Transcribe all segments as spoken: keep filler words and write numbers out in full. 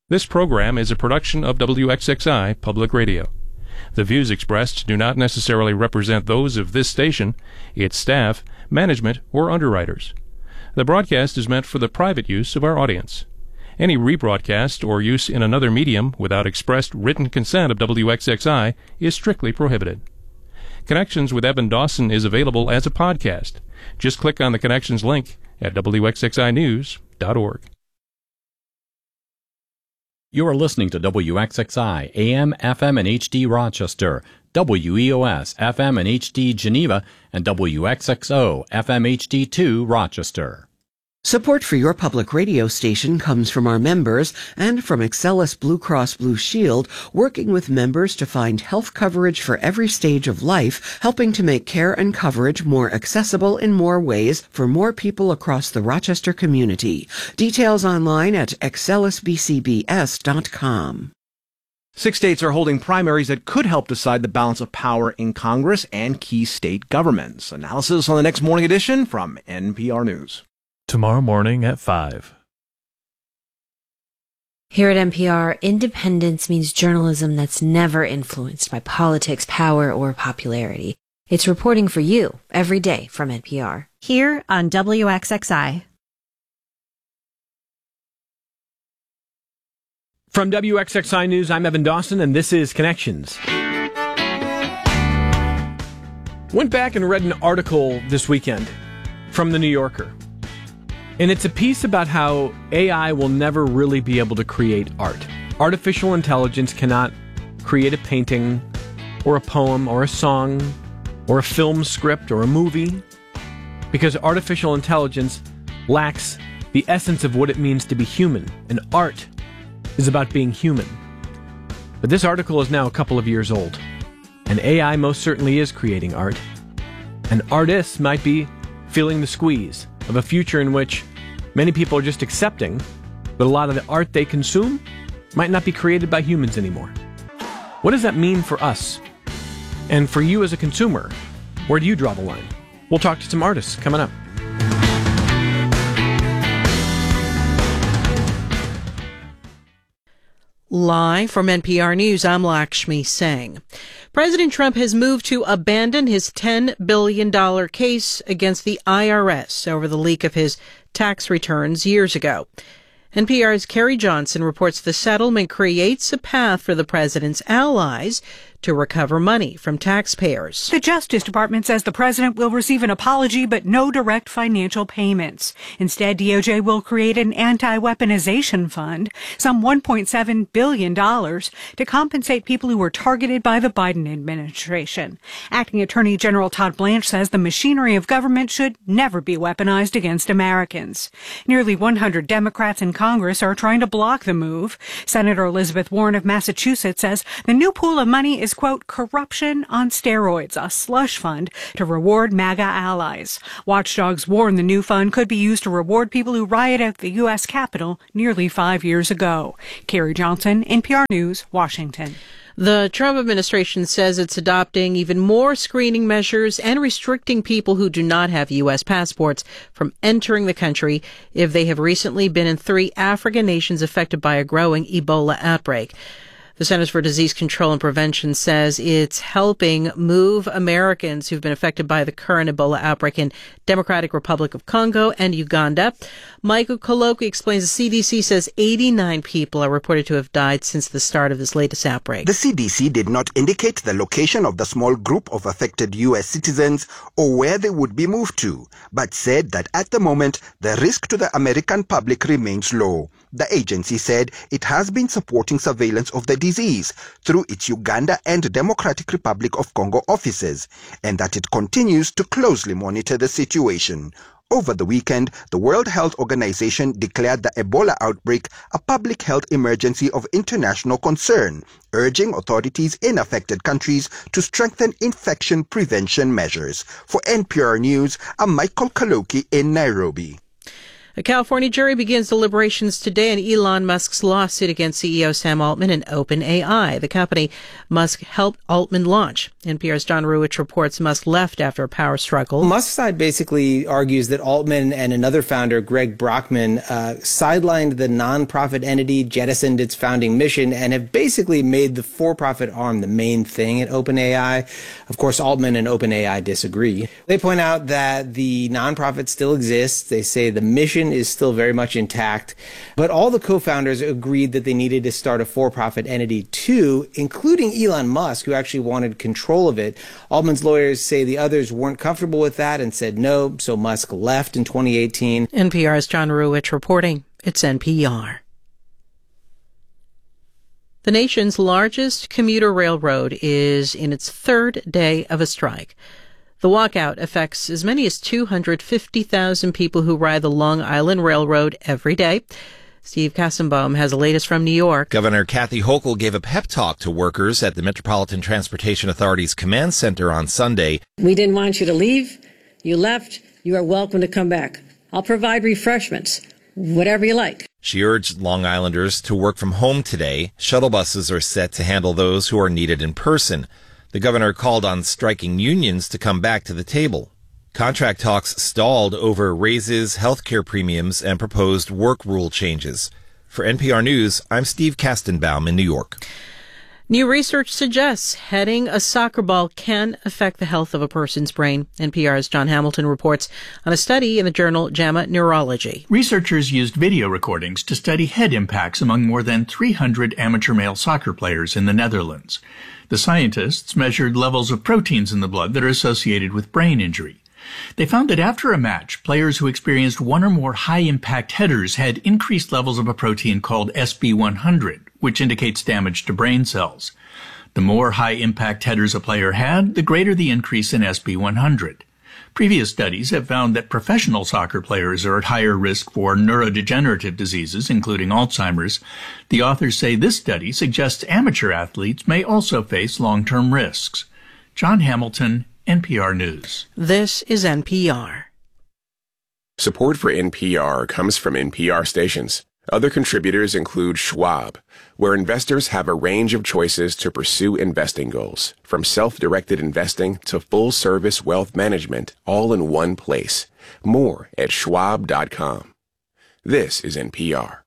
This program is a production of W X X I Public Radio. The views expressed do not necessarily represent those of this station, its staff, management, or underwriters. The broadcast is meant for the private use of our audience. Any rebroadcast or use in another medium without expressed written consent of W X X I is strictly prohibited. Connections with Evan Dawson is available as a podcast. Just click on the Connections link at W X X I news dot org. You are listening to W X X I, A M, F M, and H D Rochester, W E O S, F M and H D Geneva, and W X X O, F M H D two Rochester. Support for your public radio station comes from our members and from Excellus Blue Cross Blue Shield, working with members to find health coverage for every stage of life, helping to make care and coverage more accessible in more ways for more people across the Rochester community. Details online at excellus b c b s dot com. Six states are holding primaries that could help decide the balance of power in Congress and key state governments. Analysis on the next morning edition from N P R News. Tomorrow morning at five. Here at N P R, independence means journalism that's never influenced by politics, power, or popularity. It's reporting for you every day from N P R. Here on W X X I. From W X X I News, I'm Evan Dawson, and this is Connections. Went back and read an article this weekend from The New Yorker. And it's a piece about how A I will never really be able to create art. Artificial intelligence cannot create a painting or a poem or a song or a film script or a movie because artificial intelligence lacks the essence of what it means to be human. And art is about being human. But this article is now a couple of years old. And A I most certainly is creating art. And artists might be feeling the squeeze of a future in which many people are just accepting that a lot of the art they consume might not be created by humans anymore. What does that mean for us? And for you as a consumer, where do you draw the line? We'll talk to some artists coming up. Live from N P R News, I'm Lakshmi Singh. President Trump has moved to abandon his ten billion dollars case against the I R S over the leak of his tax returns years ago. N P R's Carrie Johnson reports the settlement creates a path for the president's allies to recover money from taxpayers. The Justice Department says the president will receive an apology but no direct financial payments. Instead, D O J will create an anti-weaponization fund, some one point seven billion dollars, to compensate people who were targeted by the Biden administration. Acting Attorney General Todd Blanche says the machinery of government should never be weaponized against Americans. Nearly one hundred Democrats in Congress are trying to block the move. Senator Elizabeth Warren of Massachusetts says the new pool of money is, quote, corruption on steroids, a slush fund to reward MAGA allies. Watchdogs warn the new fund could be used to reward people who rioted at the U S Capitol nearly five years ago. Carrie Johnson, N P R News, Washington. The Trump administration says it's adopting even more screening measures and restricting people who do not have U S passports from entering the country if they have recently been in three African nations affected by a growing Ebola outbreak. The Centers for Disease Control and Prevention says it's helping move Americans who've been affected by the current Ebola outbreak in Democratic Republic of Congo and Uganda. Michael Koloki explains the C D C says eighty-nine people are reported to have died since the start of this latest outbreak. The C D C did not indicate the location of the small group of affected U S citizens or where they would be moved to, but said that at the moment, the risk to the American public remains low. The agency said it has been supporting surveillance of the disease through its Uganda and Democratic Republic of Congo offices, and that it continues to closely monitor the situation. Over the weekend, the World Health Organization declared the Ebola outbreak a public health emergency of international concern, urging authorities in affected countries to strengthen infection prevention measures. For N P R News, I'm Michael Kaloki in Nairobi. A California jury begins deliberations today in Elon Musk's lawsuit against C E O Sam Altman and OpenAI, the company Musk helped Altman launch. N P R's John Ruwitch reports Musk left after a power struggle. Musk's side basically argues that Altman and another founder, Greg Brockman, uh, sidelined the nonprofit entity, jettisoned its founding mission, and have basically made the for-profit arm the main thing at OpenAI. Of course, Altman and OpenAI disagree. They point out that the nonprofit still exists. They say the mission is still very much intact, but all the co-founders agreed that they needed to start a for-profit entity too, including Elon Musk, who actually wanted control of it. Altman's lawyers say the others weren't comfortable with that and said no, so Musk left in twenty eighteen. N P R's John Ruwitch reporting. It's N P R. The nation's largest commuter railroad is in its third day of a strike. The walkout affects as many as two hundred fifty thousand people who ride the Long Island Railroad every day. Steve Kassenbaum has the latest from New York. Governor Kathy Hochul gave a pep talk to workers at the Metropolitan Transportation Authority's command center on Sunday. We didn't want you to leave. You left. You are welcome to come back. I'll provide refreshments, whatever you like. She urged Long Islanders to work from home today. Shuttle buses are set to handle those who are needed in person. The governor called on striking unions to come back to the table. Contract talks stalled over raises, healthcare premiums, and proposed work rule changes. For N P R News, I'm Steve Kastenbaum in New York. New research suggests heading a soccer ball can affect the health of a person's brain. N P R's John Hamilton reports on a study in the journal JAMA Neurology. Researchers used video recordings to study head impacts among more than three hundred amateur male soccer players in the Netherlands. The scientists measured levels of proteins in the blood that are associated with brain injury. They found that after a match, players who experienced one or more high-impact headers had increased levels of a protein called S B one hundred, which indicates damage to brain cells. The more high-impact headers a player had, the greater the increase in S B one hundred. Previous studies have found that professional soccer players are at higher risk for neurodegenerative diseases, including Alzheimer's. The authors say this study suggests amateur athletes may also face long-term risks. John Hamilton, N P R News. This is N P R. Support for N P R comes from N P R stations. Other contributors include Schwab, where investors have a range of choices to pursue investing goals, from self-directed investing to full-service wealth management, all in one place. More at schwab dot com. This is N P R.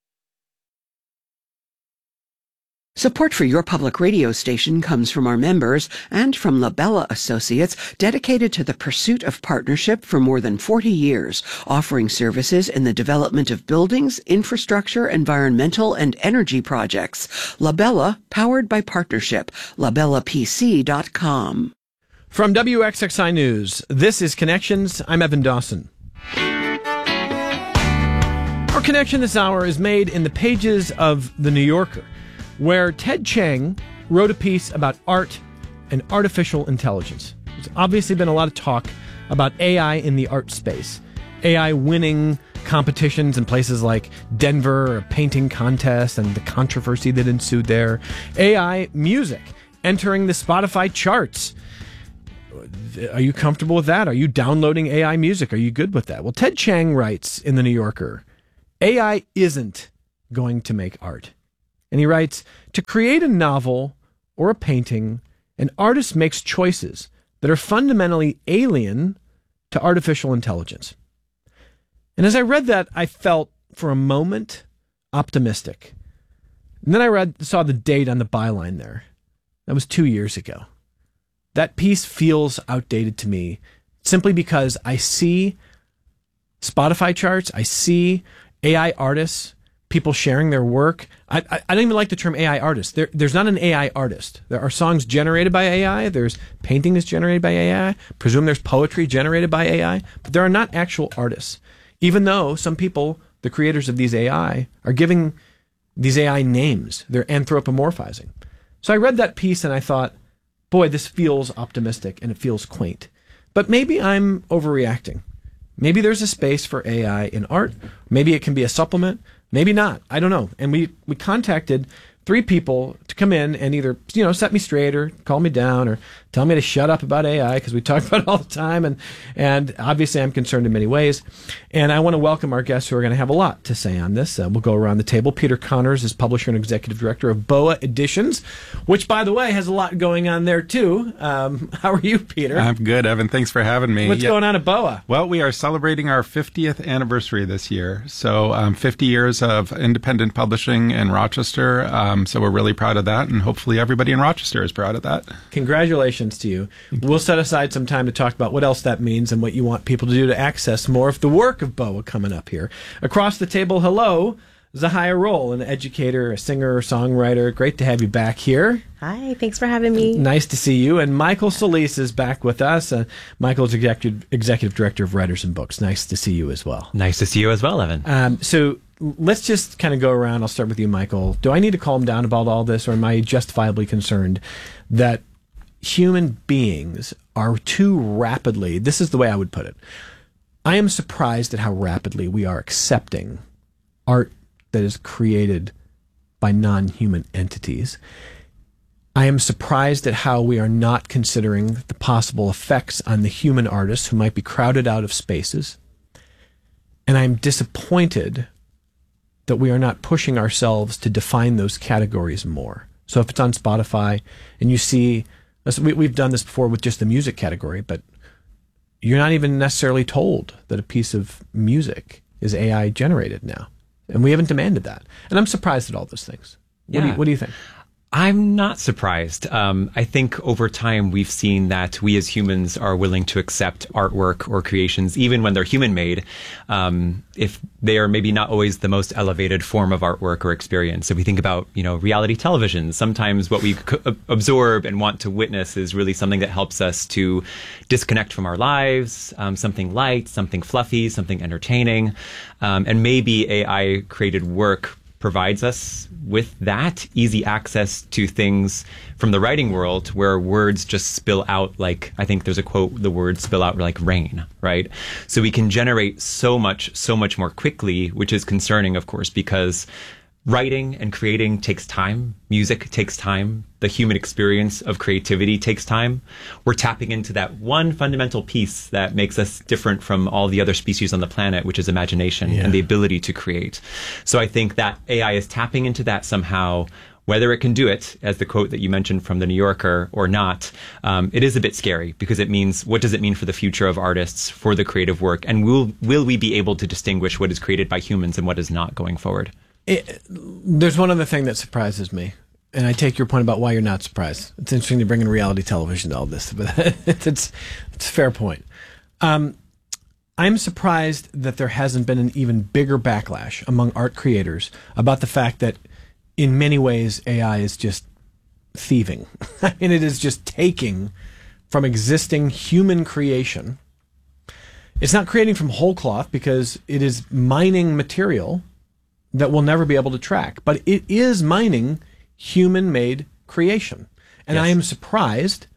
Support for your public radio station comes from our members and from Labella Associates, dedicated to the pursuit of partnership for more than forty years, offering services in the development of buildings, infrastructure, environmental, and energy projects. Labella, powered by partnership. labella p c dot com. From W X X I News, this is Connections. I'm Evan Dawson. Our connection this hour is made in the pages of The New Yorker, where Ted Chiang wrote a piece about art and artificial intelligence. There's obviously been a lot of talk about A I in the art space. A I winning competitions in places like Denver, a painting contest, and the controversy that ensued there. A I music entering the Spotify charts. Are you comfortable with that? Are you downloading A I music? Are you good with that? Well, Ted Chiang writes in The New Yorker, A I isn't going to make art. And he writes, to create a novel or a painting, an artist makes choices that are fundamentally alien to artificial intelligence. And as I read that, I felt for a moment optimistic. And then I read, saw the date on the byline there. That was two years ago. That piece feels outdated to me simply because I see Spotify charts, I see A I artists, people sharing their work. I, I, I don't even like the term A I artist. There, there's not an A I artist. There are songs generated by A I. There's painting that's generated by A I. Presume there's poetry generated by A I. But there are not actual artists. Even though some people, the creators of these A I, are giving these A I names. They're anthropomorphizing. So I read that piece and I thought, boy, this feels optimistic and it feels quaint. But maybe I'm overreacting. Maybe there's a space for A I in art. Maybe it can be a supplement. Maybe not. I don't know. And we, we contacted three people to come in and either, you know, set me straight or call me down or tell me to shut up about A I because we talk about it all the time. And, and obviously I'm concerned in many ways. And I want to welcome our guests who are going to have a lot to say on this. Uh, we'll go around the table. Peter Connors is publisher and executive director of B O A Editions, which, by the way, has a lot going on there, too. Um, how are you, Peter? I'm good, Evan. Thanks for having me. What's yeah. going on at B O A? Well, we are celebrating our fiftieth anniversary this year. So um, fifty years of independent publishing in Rochester. Um, so we're really proud of that. And hopefully everybody in Rochester is proud of that. Congratulations to you. We'll set aside some time to talk about what else that means and what you want people to do to access more of the work of B O A coming up here. Across the table, hello, Zahia Roll, an educator, a singer, songwriter. Great to have you back here. Hi, thanks for having me. Nice to see you. And Michael Solis is back with us. Uh, Michael's executive, executive director of Writers and Books. Nice to see you as well. Nice to see you as well, Evan. Um, so let's just kind of go around. I'll start with you, Michael. Do I need to calm down about all this, or am I justifiably concerned that human beings are too rapidly, this is the way I would put it, I am surprised at how rapidly we are accepting art that is created by non-human entities. I am surprised at how we are not considering the possible effects on the human artists who might be crowded out of spaces. And I am disappointed that we are not pushing ourselves to define those categories more. So if it's on Spotify and you see, we, we've done this before with just the music category, but you're not even necessarily told that a piece of music is A I generated now. And we haven't demanded that. And I'm surprised at all those things. What, Yeah. do, you, what do you think? I'm not surprised. Um, I think over time we've seen that we as humans are willing to accept artwork or creations, even when they're human-made, um, if they are maybe not always the most elevated form of artwork or experience. So we think about, you know, reality television. Sometimes what we c- absorb and want to witness is really something that helps us to disconnect from our lives, um, something light, something fluffy, something entertaining. Um, and maybe A I-created work provides us with that easy access to things from the writing world where words just spill out like, I think there's a quote, the words spill out like rain, right? So we can generate so much, so much more quickly, which is concerning, of course, because writing and creating takes time. Music takes time. The human experience of creativity takes time. We're tapping into that one fundamental piece that makes us different from all the other species on the planet, which is imagination Yeah. and the ability to create. So I think that A I is tapping into that somehow. Whether it can do it, as the quote that you mentioned from The New Yorker, or not, um, it is a bit scary because it means, what does it mean for the future of artists, for the creative work? And will will we be able to distinguish what is created by humans and what is not going forward? It, there's one other thing that surprises me, and I take your point about why you're not surprised. It's interesting to bring in reality television to all this, but it's, it's a fair point. Um, I'm surprised that there hasn't been an even bigger backlash among art creators about the fact that in many ways A I is just thieving. I mean, it is just taking from existing human creation. It's not creating from whole cloth because it is mining material that we'll never be able to track. But it is mining human-made creation. And Yes. I am surprised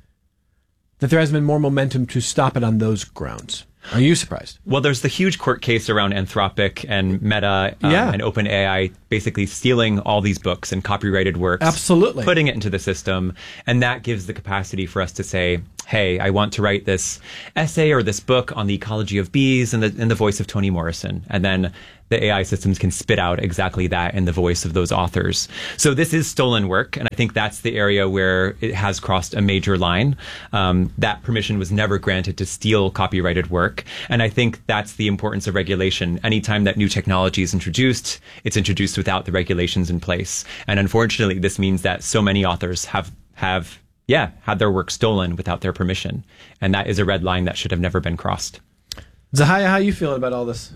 that there hasn't been more momentum to stop it on those grounds. Are you surprised? Well, there's the huge court case around Anthropic and Meta um, Yeah. and OpenAI basically stealing all these books and copyrighted works. Absolutely. Putting it into the system. And that gives the capacity for us to say, hey, I want to write this essay or this book on the ecology of bees in the, in the voice of Toni Morrison. And then the A I systems can spit out exactly that in the voice of those authors. So this is stolen work, and I think that's the area where it has crossed a major line. Um, that permission was never granted to steal copyrighted work, and I think that's the importance of regulation. Anytime that new technology is introduced, it's introduced without the regulations in place. And unfortunately, this means that so many authors have have yeah had their work stolen without their permission, and that is a red line that should have never been crossed. Zahia, how are you feeling about all this?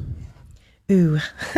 Ooh,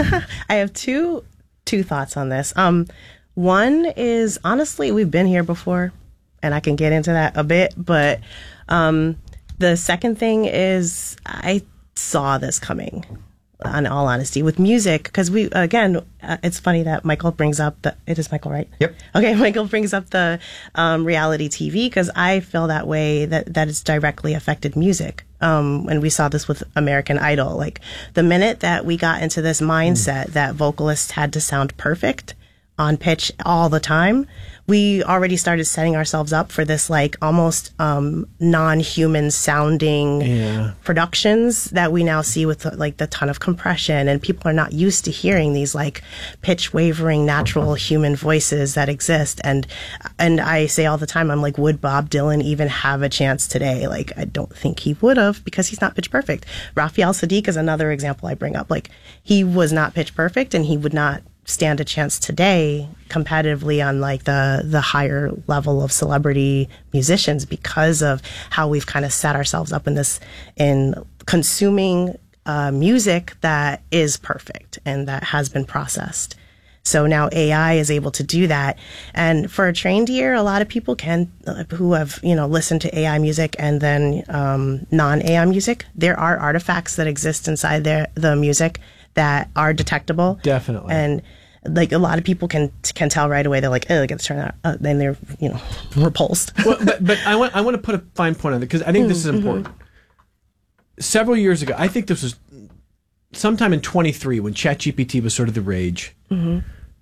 I have two two thoughts on this. Um, one is honestly, we've been here before, and I can get into that a bit. But um, the second thing is, I saw this coming. In all honesty, with music, because we again, uh, it's funny that Michael brings up the. It is Michael, right? Yep. Okay, Michael brings up the um, reality T V because I feel that way that that it's directly affected music. Um, and we saw this with American Idol. Like the minute that we got into this mindset mm. that vocalists had to sound perfect, on pitch all the time, we already started setting ourselves up for this like almost um, non-human sounding Yeah. productions that we now see with like the ton of compression, and people are not used to hearing these like pitch wavering natural human voices that exist. And and I say all the time, I'm like, would Bob Dylan even have a chance today? Like, I don't think he would have, because he's not pitch perfect. Raphael Sadiq is another example I bring up. Like, he was not pitch perfect, and he would not stand a chance today competitively on like the the higher level of celebrity musicians, because of how we've kind of set ourselves up in this in consuming uh, music that is perfect and that has been processed. So now A I is able to do that. And for a trained ear, a lot of people can, uh, who have, you know, listened to A I music and then um, non-A I music, there are artifacts that exist inside their, the music that are detectable. Definitely. And like a lot of people can can tell right away. They're like, oh, I got to turn that. Uh, then they're, you know, repulsed. Well, but but I want I want to put a fine point on it, because I think this is important. Mm-hmm. Several years ago, I think this was sometime in twenty-three when ChatGPT was sort of the rage. Mm-hmm.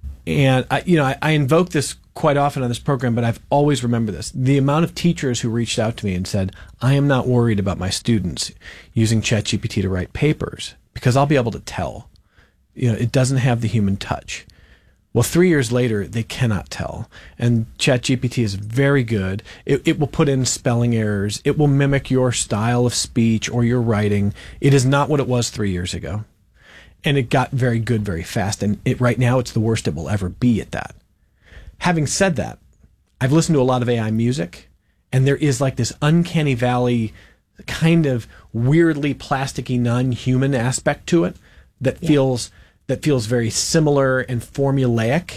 And I, you know, I, I invoke this quite often on this program, but I've always remembered this. The amount of teachers who reached out to me and said, I am not worried about my students using ChatGPT to write papers, because I'll be able to tell. You know, it doesn't have the human touch. Well, three years later, they cannot tell. And ChatGPT is very good. It, it will put in spelling errors. It will mimic your style of speech or your writing. It is not what it was three years ago. And it got very good very fast. And it, right now, it's the worst it will ever be at that. Having said that, I've listened to a lot of A I music, and there is like this uncanny valley kind of weirdly plasticky, non-human aspect to it that yeah. feels... that feels very similar and formulaic.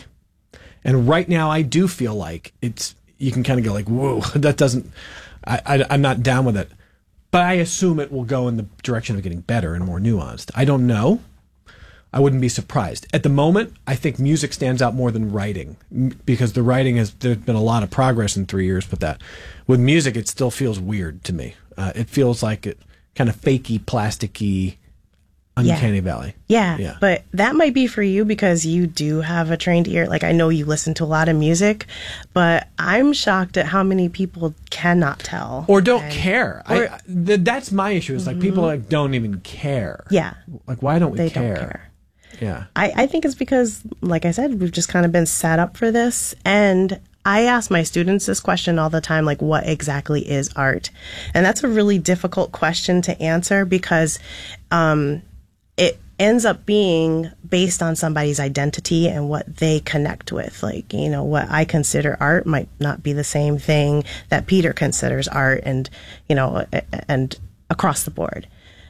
And right now I do feel like it's, you can kind of go like, whoa, that doesn't, I, I, I'm not down with it. But I assume it will go in the direction of getting better and more nuanced. I don't know. I wouldn't be surprised. At the moment, I think music stands out more than writing, because the writing has, there's been a lot of progress in three years with that. With music, it still feels weird to me. Uh, it feels like it kind of fakey, plasticky, uncanny yeah. valley. Yeah, yeah, but that might be for you because you do have a trained ear. Like, I know you listen to a lot of music, but I'm shocked at how many people cannot tell. Or don't and, care. Or, I, th- that's my issue. Is mm-hmm. like people like don't even care. Yeah. Like, why don't we they care? Don't care. Yeah. I, I think it's because, like I said, we've just kind of been set up for this. And I ask my students this question all the time, like, what exactly is art? And that's a really difficult question to answer, because um, it ends up being based on somebody's identity and what they connect with. Like, you know, what I consider art might not be the same thing that Peter considers art, and, you know, and across the board.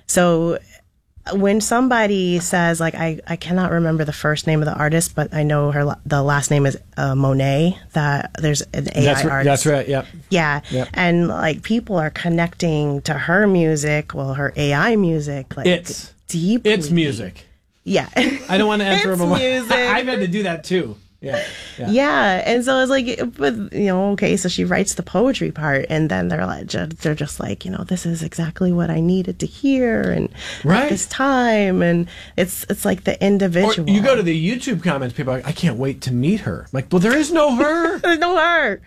So when somebody says, like, I, I cannot remember the first name of the artist, but I know her, the last name is uh, Monet, that there's an A I that's, artist. That's right, yep. Yeah. Yep. And, like, people are connecting to her music, well, her A I music, like, it's deeply. It's music. Yeah. I don't want to answer it's more. music. I've had to do that, too. Yeah, yeah. Yeah. And so it's like, but, you know, okay, so she writes the poetry part, and then they're like, they're just like, you know, this is exactly what I needed to hear, and right. at this time. And it's, it's like the individual. Or you go to the YouTube comments, people are like, I can't wait to meet her. I'm like, well, there is no her. There's no her.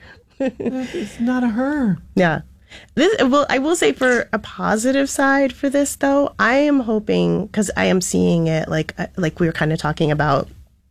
It's not a her. Yeah. This, well, I will say, for a positive side for this, though, I am hoping, because I am seeing it, like, like we were kind of talking about,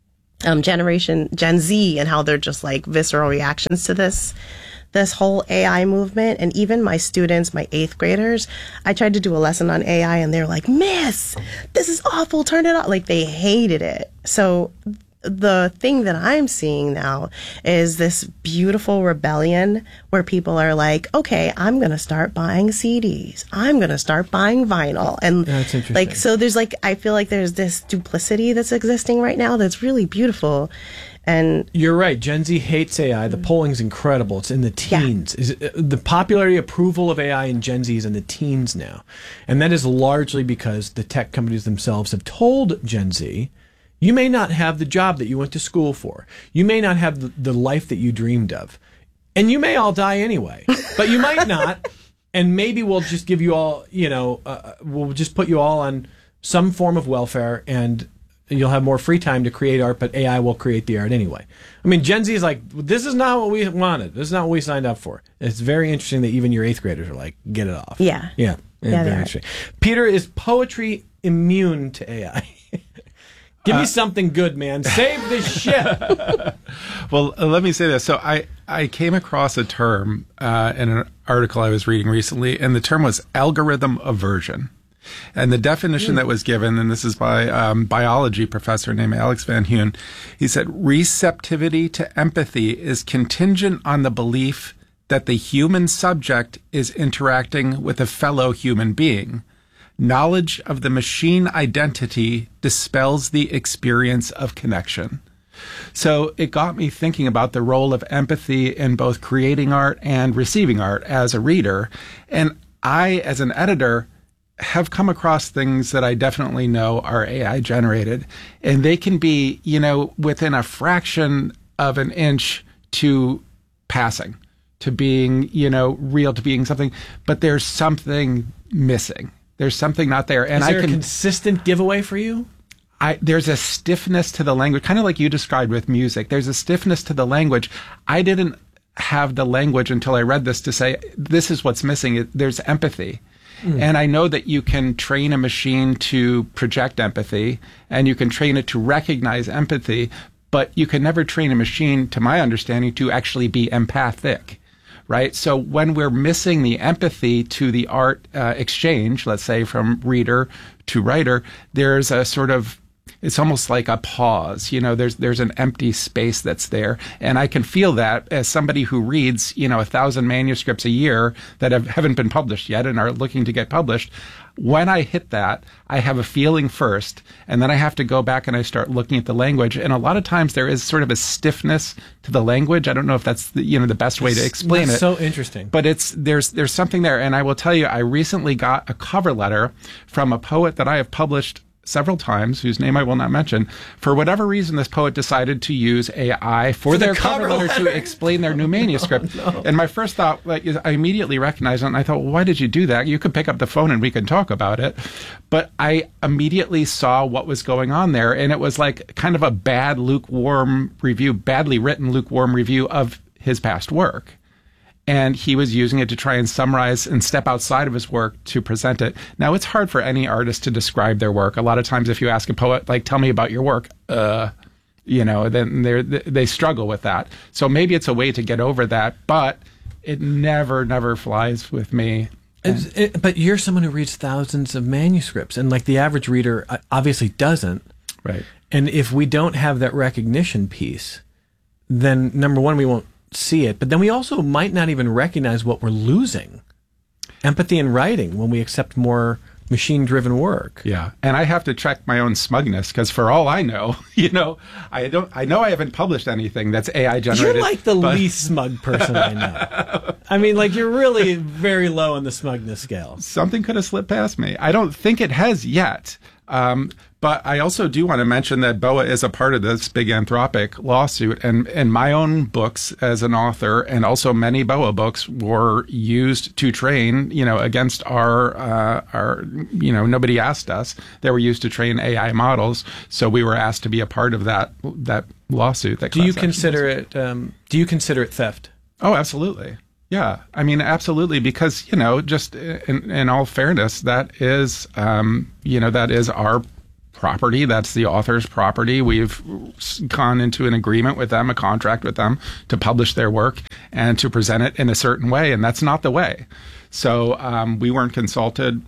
Um, generation Gen Z, and how they're just like visceral reactions to this this whole A I movement. And even my students, my eighth graders, I tried to do a lesson on A I, and they're like, Miss, this is awful, turn it off. Like, they hated it. So the thing that I'm seeing now is this beautiful rebellion where people are like, okay, I'm going to start buying C Ds. I'm going to start buying vinyl. And that's interesting. Like, so there's like, I feel like there's this duplicity that's existing right now that's really beautiful. And you're right. Gen Z hates A I. The polling's incredible. It's in the teens. Yeah. Is it, the popularity approval of A I in Gen Z is in the teens now. And that is largely because the tech companies themselves have told Gen Z, you may not have the job that you went to school for. You may not have the, the life that you dreamed of. And you may all die anyway. But you might not. And maybe we'll just give you all, you know, uh, we'll just put you all on some form of welfare, and you'll have more free time to create art, but A I will create the art anyway. I mean, Gen Z is like, this is not what we wanted. This is not what we signed up for. It's very interesting that even your eighth graders are like, get it off. Yeah. Yeah. Yeah, very interesting. Peter, is poetry immune to A I? Give me uh, something good, man. Save this shit. Well, uh, let me say this. So I, I came across a term uh, in an article I was reading recently, and the term was algorithm aversion. And the definition mm. that was given, and this is by a um, biology professor named Alex Van Hoon, he said, receptivity to empathy is contingent on the belief that the human subject is interacting with a fellow human being. Knowledge of the machine identity dispels the experience of connection. So it got me thinking about the role of empathy in both creating art and receiving art as a reader. And I, as an editor, have come across things that I definitely know are A I generated. And they can be, you know, within a fraction of an inch to passing, to being, you know, real, to being something. But there's something missing. There's something not there. And Is there I can, a consistent giveaway for you? I, there's a stiffness to the language, kind of like you described with music. There's a stiffness to the language. I didn't have the language until I read this to say, this is what's missing. There's empathy. Mm. And I know that you can train a machine to project empathy, and you can train it to recognize empathy, but you can never train a machine, to my understanding, to actually be empathic. Right? So when we're missing the empathy to the art uh, exchange, let's say from reader to writer, there's a sort of, it's almost like a pause. You know, there's there's an empty space that's there. And I can feel that as somebody who reads, you know, a thousand manuscripts a year that have, haven't been published yet and are looking to get published. When I hit that, I have a feeling first, and then I have to go back and I start looking at the language. And a lot of times there is sort of a stiffness to the language. I don't know if that's the, you know, the best way to explain that's it. So interesting. But it's there's there's something there. And I will tell you, I recently got a cover letter from a poet that I have published several times, whose name I will not mention. For whatever reason, this poet decided to use A I for, for their the cover, cover letter, letter to explain their new manuscript. Oh, no. And my first thought, like, is I immediately recognized it, and I thought, well, why did you do that? You could pick up the phone and we can talk about it. But I immediately saw what was going on there, and it was like kind of a bad, lukewarm review, badly written, lukewarm review of his past work. And he was using it to try and summarize and step outside of his work to present it. Now, it's hard for any artist to describe their work. A lot of times if you ask a poet, like, tell me about your work, uh, you know, then they they struggle with that. So maybe it's a way to get over that, but it never, never flies with me. It, but you're someone who reads thousands of manuscripts, and like the average reader obviously doesn't. Right. And if we don't have that recognition piece, then number one, we won't see it, but then we also might not even recognize what we're losing. Empathy in writing when we accept more machine-driven work. Yeah, and I have to check my own smugness, because for all I know, you know, I don't. I know I haven't published anything that's A I generated. You're like the but... least smug person I know. I mean, like, you're really very low on the smugness scale. Something could have slipped past me. I don't think it has yet. Um, but I also do want to mention that B O A is a part of this big Anthropic lawsuit, and, and my own books as an author, and also many B O A books, were used to train, you know, against our, uh, our, you know, nobody asked us. They were used to train A I models, so we were asked to be a part of that that lawsuit. That do you consider it? Um, do you consider it theft? Oh, absolutely. Yeah, I mean, absolutely, because, you know, just in, in all fairness, that is, um, you know, that is our property. That's the author's property. We've gone into an agreement with them, a contract with them, to publish their work and to present it in a certain way, and that's not the way. So um, we weren't consulted,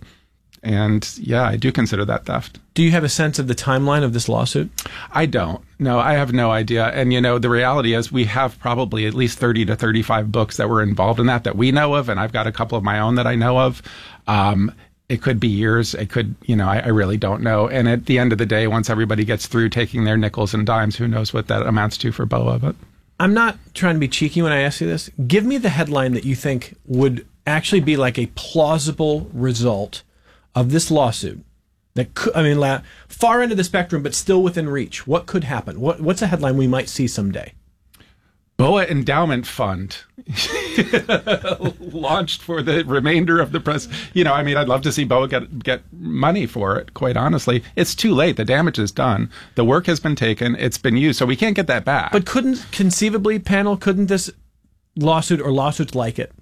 and yeah, I do consider that theft. Do you have a sense of the timeline of this lawsuit? I don't. No, I have no idea. And, you know, the reality is we have probably at least thirty to thirty-five books that were involved in that that we know of, and I've got a couple of my own that I know of. Um, it could be years. It could, you know, I, I really don't know. And at the end of the day, once everybody gets through taking their nickels and dimes, who knows what that amounts to for B O A. But I'm not trying to be cheeky when I ask you this. Give me the headline that you think would actually be like a plausible result of this lawsuit. That could, I mean, la- far end of the spectrum, but still within reach. What could happen? What What's a headline we might see someday? B O A Endowment Fund. launched for the remainder of the press. You know, I mean, I'd love to see Boa get get money for it, quite honestly. It's too late. The damage is done. The work has been taken. It's been used. So we can't get that back. But couldn't, conceivably, panel, couldn't this lawsuit or lawsuits like it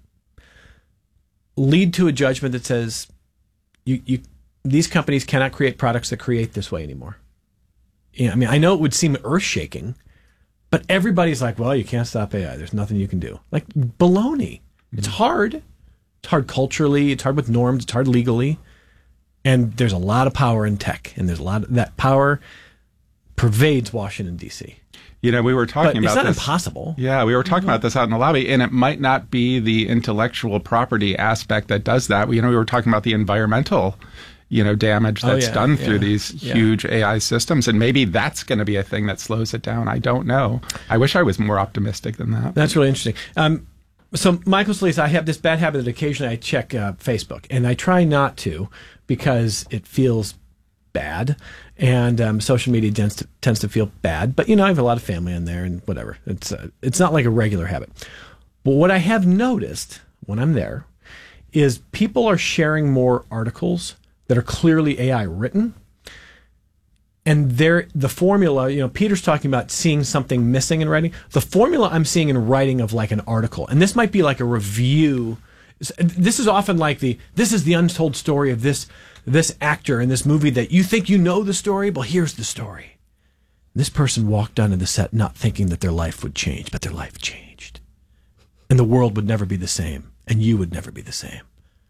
lead to a judgment that says you, you these companies cannot create products that create this way anymore? Yeah, I mean, I know it would seem earth-shaking, but everybody's like, well, you can't stop A I. There's nothing you can do. Like, baloney. It's hard. It's hard culturally. It's hard with norms. It's hard legally. And there's a lot of power in tech. And there's a lot of that power pervades Washington, D C. You know, we were talking but about it's not this. impossible. Yeah, we were talking Mm-hmm. about this out in the lobby, and it might not be the intellectual property aspect that does that. You know, we were talking about the environmental, you know, damage Oh, that's yeah, done yeah, through these yeah. huge A I systems, and maybe that's going to be a thing that slows it down. I don't know. I wish I was more optimistic than that. That's really interesting. Um, so, Michael Solis, I have this bad habit that occasionally I check uh, Facebook, and I try not to because it feels bad, and um, social media tends to, tends to feel bad. But, you know, I have a lot of family in there and whatever. It's, uh, it's not like a regular habit. But what I have noticed when I'm there is people are sharing more articles that are clearly A I written. And there, the formula, you know, Peter's talking about seeing something missing in writing. The formula I'm seeing in writing of like an article, and this might be like a review. This is often like the, this is the untold story of this, this actor in this movie that you think you know the story. Well, here's the story. This person walked onto the set not thinking that their life would change, but their life changed. And the world would never be the same. And you would never be the same.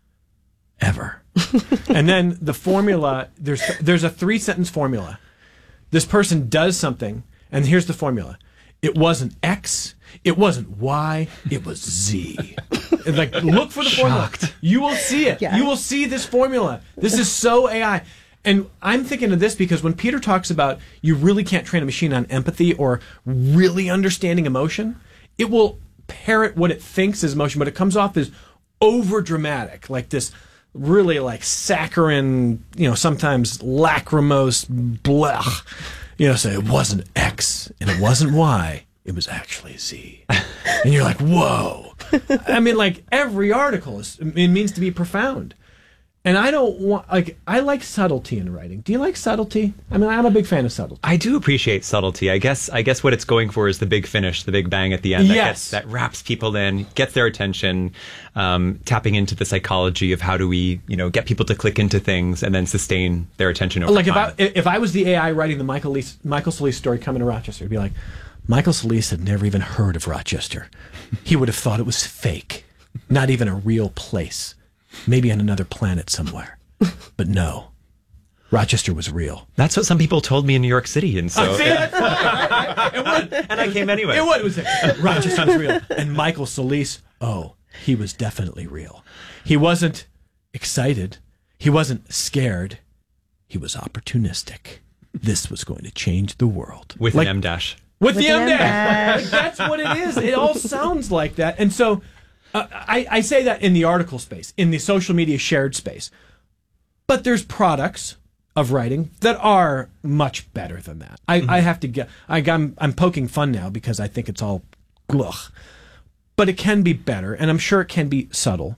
Ever. And then the formula, there's there's a three-sentence formula. This person does something, and here's the formula. It wasn't X, it wasn't Y, it was Z. And like, look for the formula. You will see it. Yeah. You will see this formula. This is so A I. And I'm thinking of this because when Peter talks about you really can't train a machine on empathy or really understanding emotion, it will parrot what it thinks is emotion, but it comes off as over dramatic, like this really like saccharine, you know, sometimes lachrymose, blech. You know, say it wasn't X and it wasn't Y, it was actually Z. And you're like, whoa. I mean, like every article is, it means to be profound. And I don't want, like, I like subtlety in writing. Do you like subtlety? I mean, I'm a big fan of subtlety. I do appreciate subtlety. I guess I guess what it's going for is the big finish, the big bang at the end that, Yes. gets, that wraps people in, gets their attention, um, tapping into the psychology of how do we, you know, get people to click into things and then sustain their attention over Like time. if I if I was the A I writing the Michael Lees, Michael Solis story coming to Rochester, it'd be like, Michael Solis had never even heard of Rochester. He would have thought it was fake, not even a real place, maybe on another planet somewhere. But no, Rochester was real. That's what some people told me in New York City, and so I see it. It would. and I came anyway. It would. It was like, Rochester was real, and Michael Solis, oh, he was definitely real. He wasn't excited. He wasn't scared. He was opportunistic. This was going to change the world with like, an M dash. With, With the the M dash. M-dash. Like, that's what it is. It all sounds like that. And so uh, I, I say that in the article space, in the social media shared space. But there's products of writing that are much better than that. I, Mm-hmm. I have to get, I, I'm, I'm poking fun now because I think it's all glugh. But it can be better, and I'm sure it can be subtle.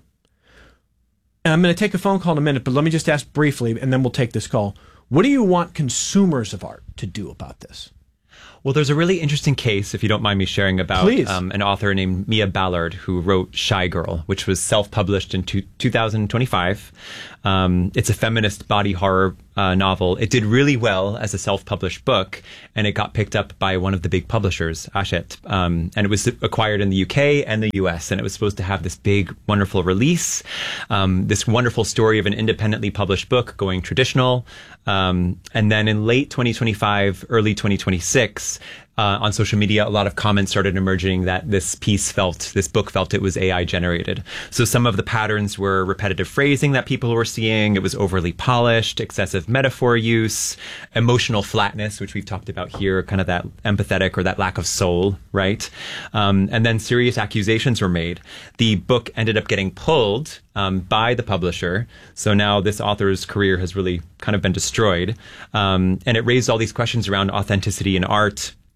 And I'm going to take a phone call in a minute, but let me just ask briefly, and then we'll take this call. What do you want consumers of art to do about this? Well, there's a really interesting case, if you don't mind me sharing, about Please. um, an author named Mia Ballard who wrote Shy Girl, which was self-published in two, two thousand twenty-five. Um, it's a feminist body horror uh, novel. It did really well as a self-published book, and it got picked up by one of the big publishers, Hachette. Um, and it was acquired in the U K and the U S, and it was supposed to have this big, wonderful release, um, this wonderful story of an independently published book going traditional. Um, and then in late twenty twenty-five, early twenty twenty-six, uh, on social media, a lot of comments started emerging that this piece felt, this book felt it was A I generated. So some of the patterns were repetitive phrasing that people were seeing. It was overly polished, excessive metaphor use, emotional flatness, which we've talked about here, kind of that empathetic or that lack of soul, right? Um, and then serious accusations were made. The book ended up getting pulled um, by the publisher. So now this author's career has really kind of been destroyed. Um, and it raised all these questions around authenticity in art.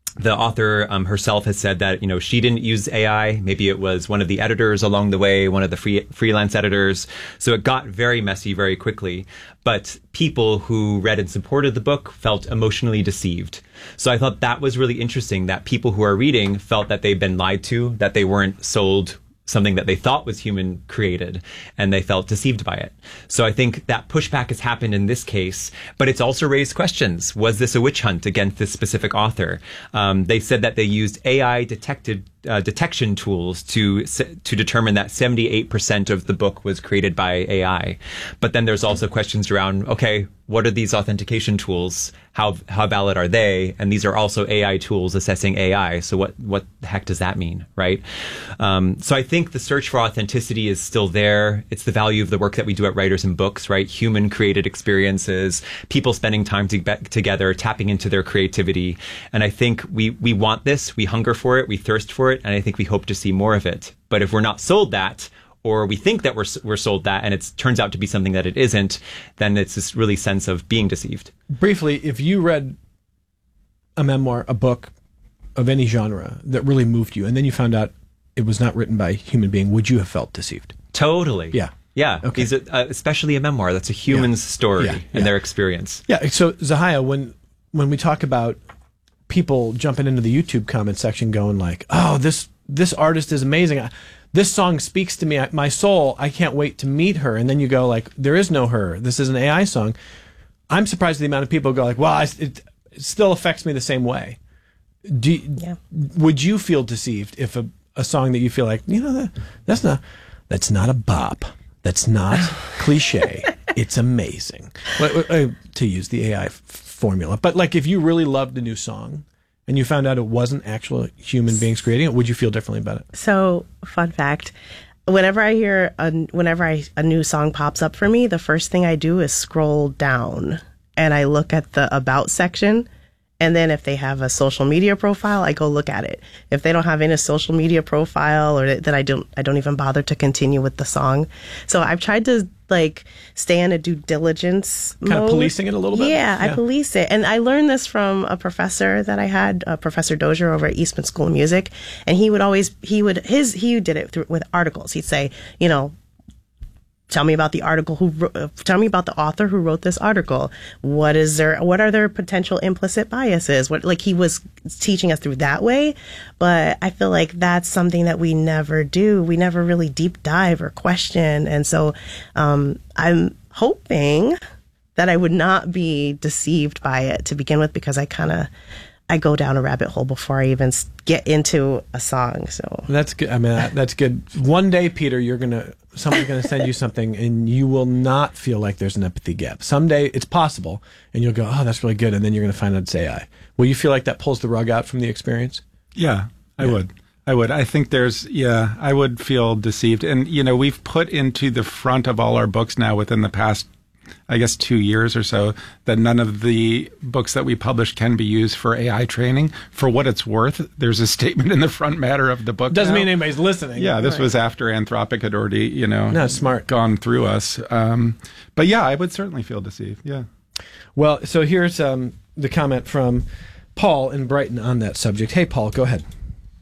The author um, herself has said that, you know, she didn't use A I. Maybe it was one of the editors along the way, one of the free, freelance editors. So it got very messy very quickly. But people who read and supported the book felt emotionally deceived. So I thought that was really interesting, that people who are reading felt that they've been lied to, that they weren't sold something that they thought was human created, and they felt deceived by it. So I think that pushback has happened in this case, but it's also raised questions. Was this a witch hunt against this specific author? Um, they said that they used A I detected uh, detection tools to to determine that seventy-eight percent of the book was created by A I. But then there's also questions around, okay, what are these authentication tools? How how valid are they? And these are also A I tools assessing A I. So what what the heck does that mean, right? Um, so I think the search for authenticity is still there. It's the value of the work that we do at Writers and Books, right? Human created experiences, people spending time to, together, tapping into their creativity. And I think we we want this. We hunger for it. We thirst for it. And I think we hope to see more of it. But if we're not sold that, or we think that we're we're sold that, and it turns out to be something that it isn't, then it's this really sense of being deceived. Briefly, if you read a memoir, a book of any genre that really moved you, and then you found out it was not written by a human being, would you have felt deceived? Totally. Yeah. Yeah. Okay. These are, uh, especially a memoir. That's a human's yeah. story yeah. and yeah. their experience. Yeah. So, Zahia, when when we talk about people jumping into the YouTube comment section going like, oh, this this artist is amazing. I, this song speaks to me, my soul. I can't wait to meet her. And then you go like, there is no her. This is an A I song. I'm surprised at the amount of people who go like, well, I, it, it still affects me the same way. Do you, yeah. Would you feel deceived if a, a song that you feel like, you know, that, that's not that's not a bop. That's not cliche. It's amazing. Well, uh, to use the A I f- formula. But like if you really loved a new song and you found out it wasn't actual human beings creating it, would you feel differently about it? So, fun fact, whenever I hear, a, whenever I, a new song pops up for me, the first thing I do is scroll down and I look at the About section. And then if they have a social media profile, I go look at it. If they don't have any social media profile, or that I don't, I don't even bother to continue with the song. So I've tried to like stay in a due diligence kind mode. of policing it a little bit. Yeah, yeah, I police it, and I learned this from a professor that I had, uh, Professor Dozier over at Eastman School of Music, and he would always, he would his he did it through, with articles. He'd say, you know, tell me about the article who uh, tell me about the author who wrote this article. What is their what are their potential implicit biases? What like he was teaching us through that way, but I feel like that's something that we never do. We never really deep dive or question, and so um, I'm hoping that I would not be deceived by it to begin with, because I kind of I go down a rabbit hole before I even get into a song. So that's good. I mean, that, that's good. One day, Peter, you're gonna someone's gonna send you something, and you will not feel like there's an empathy gap. Someday, it's possible, and you'll go, "Oh, that's really good," and then you're gonna find out it's A I. Will you feel like that pulls the rug out from the experience? Yeah, I yeah. would. I would. I think there's. Yeah, I would feel deceived, and you know, we've put into the front of all our books now within the past, I guess, two years or so, that none of the books that we publish can be used for A I training. For what it's worth, there's a statement in the front matter of the book. Doesn't now. mean anybody's listening. Yeah, this right. was after Anthropic had already, you know, no, smart. gone through us. Um, but yeah, I would certainly feel deceived. Yeah. Well, so here's um, the comment from Paul in Brighton on that subject. Hey, Paul, go ahead.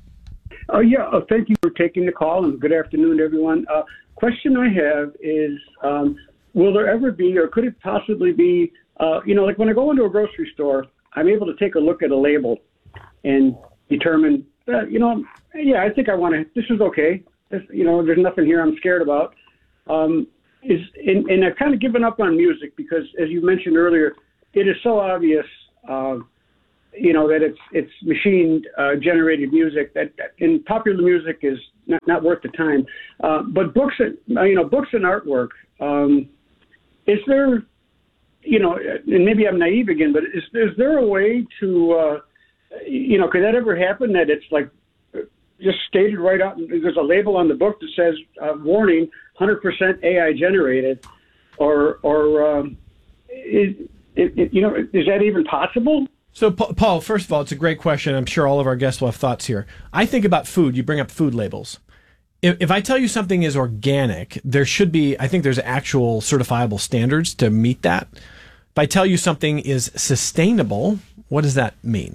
Oh, yeah. Uh, thank you for taking the call, and good afternoon, everyone. Uh, question I have is, um, will there ever be, or could it possibly be, uh, you know, like when I go into a grocery store, I'm able to take a look at a label and determine, uh, you know, yeah, I think I want to, this is okay. This, you know, there's nothing here I'm scared about. Um, is and, and I've kind of given up on music because, as you mentioned earlier, it is so obvious, uh, you know, that it's it's machine uh, generated music that, in popular music is not, not worth the time. Uh, but books, and, you know, books and artwork. Um, Is there, you know, and maybe I'm naive again, but is, is there a way to, uh, you know, could that ever happen that it's like just stated right out, there's a label on the book that says, uh, warning, one hundred percent A I generated, or, or um, is, it, it, you know, is that even possible? So, Paul, first of all, it's a great question. I'm sure all of our guests will have thoughts here. I think about food. You bring up food labels. If I tell you something is organic, there should be, I think there's actual certifiable standards to meet that. If I tell you something is sustainable, what does that mean?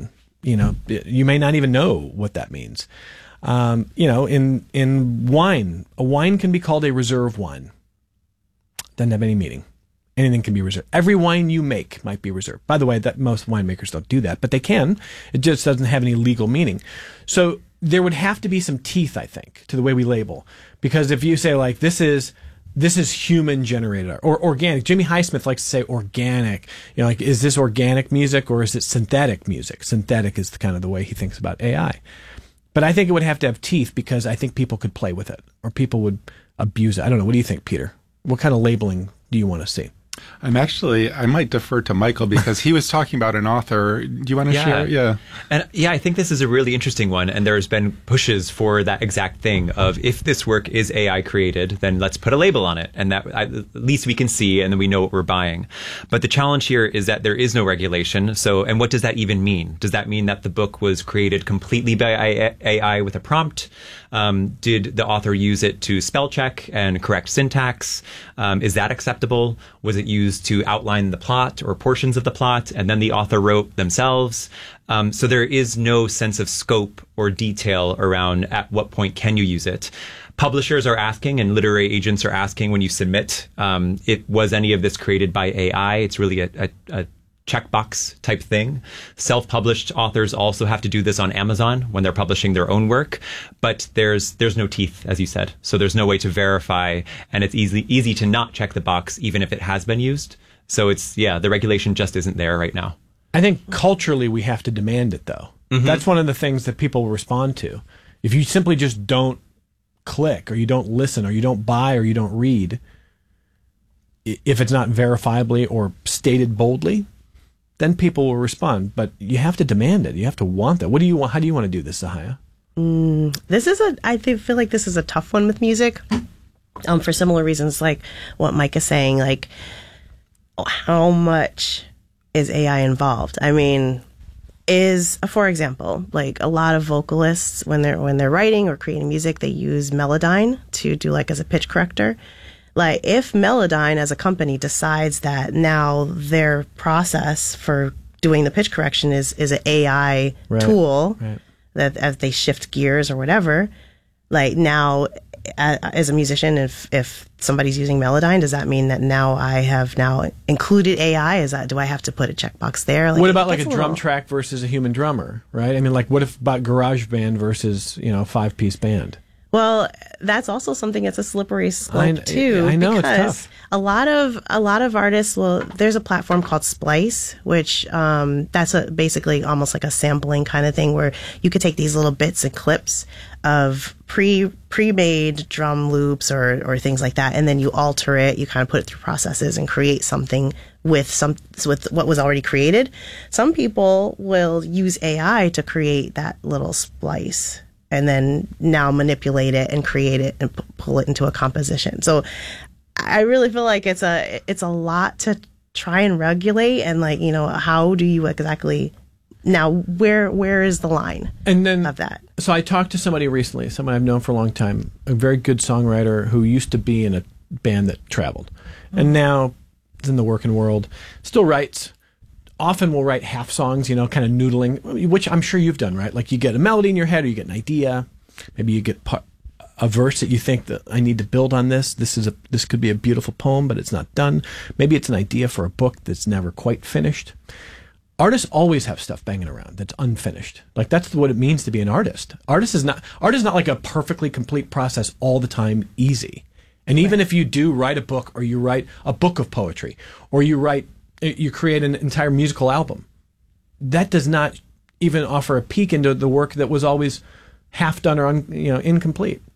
You know, you may not even know what that means. Um, you know, in in wine, a wine can be called a reserve wine. Doesn't have any meaning. Anything can be reserved. Every wine you make might be reserved. By the way, that most winemakers don't do that, but they can. It just doesn't have any legal meaning. So there would have to be some teeth, I think, to the way we label. Because if you say, like, this is this is human generated art or organic. Jimmy Highsmith likes to say organic. You know, like, is this organic music or is it synthetic music? Synthetic is the kind of the way he thinks about A I. But I think it would have to have teeth because I think people could play with it or people would abuse it. I don't know. What do you think, Peter? What kind of labeling do you want to see? I'm actually, I might defer to Michael because he was talking about an author. Do you want to yeah. share? Yeah. And yeah, I think this is a really interesting one. And there's been pushes for that exact thing of if this work is A I created, then let's put a label on it. And that at least we can see and then we know what we're buying. But the challenge here is that there is no regulation. So, and what does that even mean? Does that mean that the book was created completely by A I with a prompt? Um, did the author use it to spell check and correct syntax? Um, is that acceptable? Was it used to outline the plot or portions of the plot and then the author wrote themselves? Um, so there is no sense of scope or detail around at what point can you use it. Publishers are asking and literary agents are asking when you submit, um, it was any of this created by A I? It's really a, a, a checkbox type thing. Self-published authors also have to do this on Amazon when they're publishing their own work, but there's there's no teeth, as you said. So there's no way to verify, and it's easy easy to not check the box even if it has been used. So it's, yeah, the regulation just isn't there right now. I think culturally we have to demand it, though. Mm-hmm. That's one of the things that people respond to. If you simply just don't click or you don't listen or you don't buy or you don't read, if it's not verifiably or stated boldly, then people will respond. But you have to demand it. You have to want that. What do you want? How do you want to do this, Sahaya? Mm, this is a, I feel like this is a tough one with music, um, for similar reasons, like what Mike is saying, like how much is A I involved? I mean, is, for example, like a lot of vocalists, when they're, when they're writing or creating music, they use Melodyne to do like as a pitch corrector. Like, if Melodyne as a company decides that now their process for doing the pitch correction is, is an A I right, tool, right. that as they shift gears or whatever, like now as a musician, if if somebody's using Melodyne, does that mean that now I have now included A I? Is that, do I have to put a checkbox there? Like, what about like a, a drum little... track versus a human drummer, right? I mean, like, what if about GarageBand versus, you know, a five-piece band? Well, that's also something that's a slippery slope I, too. I know, because it's tough. A lot of a lot of artists will. There's a platform called Splice, which um, that's a, basically almost like a sampling kind of thing, where you could take these little bits and clips of pre pre-made drum loops or or things like that, and then you alter it. You kind of put it through processes and create something with some with what was already created. Some people will use A I to create that little splice, and then now manipulate it and create it and p- pull it into a composition. So I really feel like it's a it's a lot to try and regulate, and like, you know, how do you exactly now where where is the line and then of that? So I talked to somebody recently, someone I've known for a long time, a very good songwriter who used to be in a band that traveled, mm-hmm. and now is in the working world, still writes. Often will write half songs, you know, kind of noodling, which I'm sure you've done, right? Like you get a melody in your head, or you get an idea, maybe you get part, a verse that you think that I need to build on this. This is a this could be a beautiful poem, but it's not done. Maybe it's an idea for a book that's never quite finished. Artists always have stuff banging around that's unfinished. Like that's what it means to be an artist. Artist is not art is not like a perfectly complete process all the time, easy. And even right. if you do write a book, or you write a book of poetry, or you write you create an entire musical album, that does not even offer a peek into the work that was always half done or un, you know incomplete.